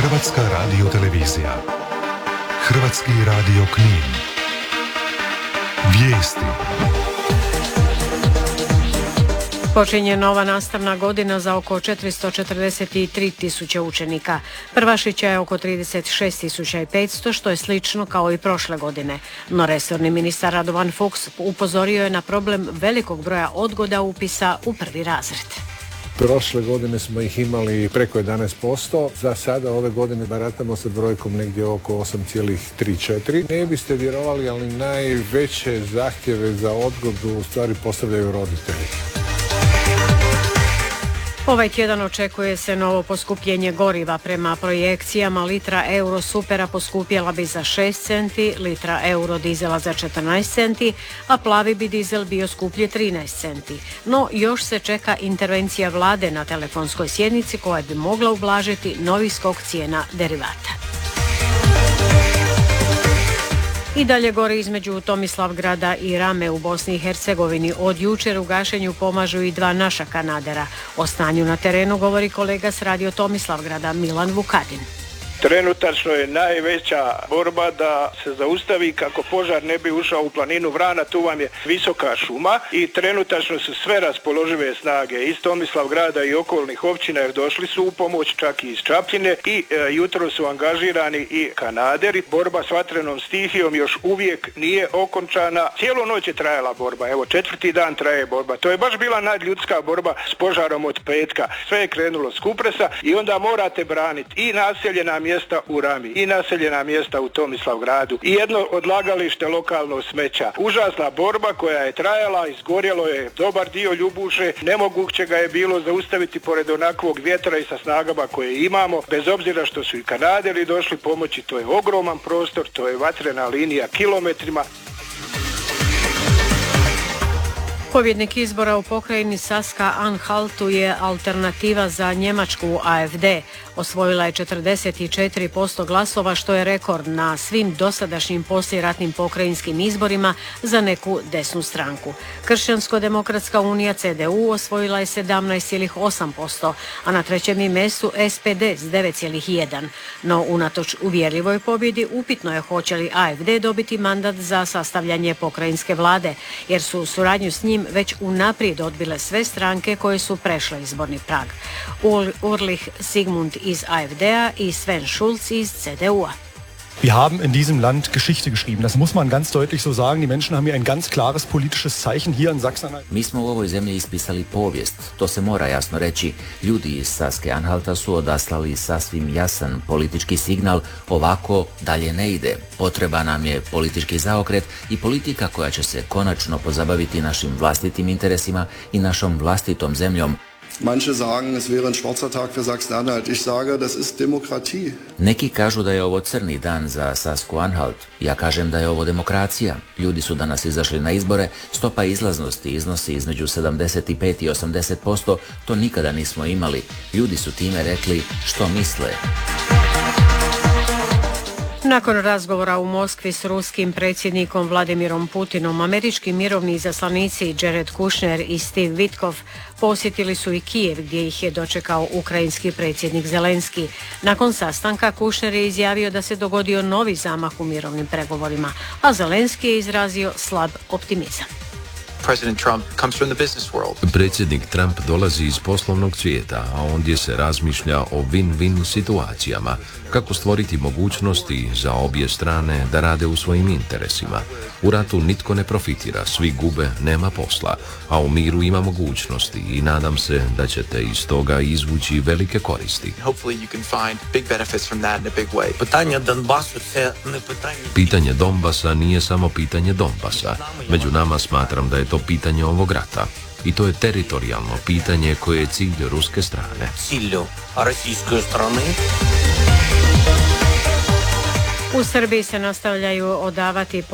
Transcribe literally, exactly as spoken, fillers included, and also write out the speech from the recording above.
Hrvatska radiotelevizija. Hrvatski radio Knin. Vijesti. Počinje nova nastavna godina za oko četiristo četrdeset tri tisuće učenika. Prvašića je oko trideset šest tisuća petsto, što je slično kao i prošle godine. No resorni ministar Radovan Fuchs upozorio je na problem velikog broja odgoda upisa u prvi razred. Prošle godine smo ih imali preko jedanaest posto, za sada ove godine baratamo sa brojkom negdje oko osam zarez tri četiri. Ne biste vjerovali, ali najveće zahtjeve za odgodu u stvari postavljaju roditelji. Ovaj tjedan očekuje se novo poskupljenje goriva. Prema projekcijama litra euro supera poskupjela bi za šest centi, litra euro dizela za četrnaest centi, a plavi bi dizel bio skuplji trinaest centi. No još se čeka intervencija vlade na telefonskoj sjednici koja bi mogla ublažiti novi skok cijena derivata. I dalje gori između Tomislavgrada i Rame u Bosni i Hercegovini. Od jučer u gašenju pomažu i dva naša kanadera. O stanju na terenu govori kolega s radio Tomislavgrada Milan Vukadin. Trenutačno je najveća borba da se zaustavi kako požar ne bi ušao u planinu Vrana, tu vam je visoka šuma i trenutačno su sve raspoložive snage iz Tomislavgrada i okolnih općina jer došli su u pomoć čak i iz Čapljine i e, jutro su angažirani i kanaderi. Borba s vatrenom stihijom još uvijek nije okončana. Cijelu noć je trajala borba, evo četvrti dan traje borba. To je baš bila nadljudska borba s požarom od petka. Sve je krenulo s Kupresa i onda morate braniti i naseljena mjesta u Rami i naseljena mjesta u Tomislavgradu i jedno odlagalište lokalnog smeća. Užasna borba koja je trajala, izgorjelo je dobar dio Ljubuše, nemoguće ga je bilo zaustaviti pored onakvog vjetra i sa snagama koje imamo, bez obzira što su i kanaderi došli pomoći, to je ogroman prostor, to je vatrena linija kilometrima. Pobjednik izbora u pokrajini Saska-Anhaltu je alternativa za njemačku A F D. Osvojila je četrdeset četiri posto glasova, što je rekord na svim dosadašnjim poslijeratnim pokrajinskim izborima za neku desnu stranku. Kršćansko-demokratska unija C D U osvojila je sedamnaest zarez osam posto, a na trećem je mjestu S P D s devet zarez jedan. No, unatoč uvjerljivoj pobjedi, upitno je hoće li A F D dobiti mandat za sastavljanje pokrajinske vlade, jer su u suradnju s njim već unaprijed odbile sve stranke koje su prešle izborni prag. Ulrich Sigmund iz A F D-a i Sven Schulz iz C D U-a. Wir haben in diesem Land Geschichte geschrieben. Das muss man ganz deutlich so sagen. Die Menschen haben hier ein ganz klares politisches Zeichen hier in Sachsen-Anhalt. Mi smo u ovoj zemlji ispisali povijest. To se mora jasno reći. Ljudi iz Saske-Anhalta su odaslali sasvim jasan politički signal. Ovako dalje ne ide. Potreba nam je politički zaokret i politika koja će se konačno pozabaviti našim vlastitim interesima i našom vlastitom zemljom. Manche sagen, es wäre ein schwarzer Tag für Sachsen-Anhalt. Ich sage, das ist Demokratie. Neki kažu da je ovo crni dan za Sasku-Anhalt. Ja kažem da je ovo demokracija. Ljudi su danas izašli na izbore. Stopa izlaznosti iznosi između sedamdeset pet i osamdeset posto. To nikada nismo imali. Ljudi su time rekli što misle. Nakon razgovora u Moskvi s ruskim predsjednikom Vladimirom Putinom, američki mirovni izaslanici Jared Kushner i Steve Witkoff posjetili su i Kijev, gdje ih je dočekao ukrajinski predsjednik Zelenski. Nakon sastanka Kushner je izjavio da se dogodio novi zamah u mirovnim pregovorima, a Zelenski je izrazio slab optimizam. President Trump comes from the business world. Predsjednik Trump dolazi iz poslovnog svijeta, a ondje se razmišlja o win-win situacijama, kako stvoriti mogućnosti za obje strane da rade u svojim interesima. U ratu nitko ne profitira, svi gube, nema posla, a u miru ima mogućnosti i nadam se da ćete iz toga izvući velike koristi. Hopefully you can find big benefits from that in a big way. Pitanje Donbasu це не питання. Pitanje Donbasa nije samo pitanje Donbasa. Među nama smatram da je to pitanje ovog rata. I to je teritorijalno pitanje koje je cilj ruske strane. Cilju российской strane. U Srbiji se nastavljaju odavati